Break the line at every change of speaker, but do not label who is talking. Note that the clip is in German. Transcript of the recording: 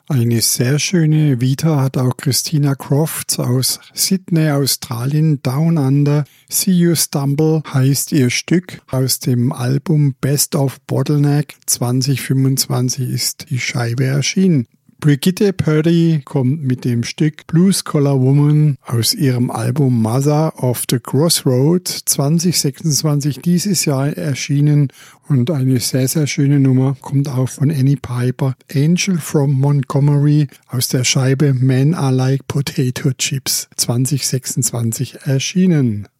Eine sehr schöne Vita hat auch Christina Crofts aus Sydney, Australien, Down Under. See You Stumble heißt ihr Stück. Aus dem Album Best of Bottleneck 2025 ist die Scheibe erschienen. Brigitte Purdy kommt mit dem Stück Blues Collar Woman aus ihrem Album Mother of the Crossroad 2026 dieses Jahr erschienen und eine sehr, sehr schöne Nummer kommt auch von Annie Piper, Angel from Montgomery aus der Scheibe Men Are Like Potato Chips 2026 erschienen.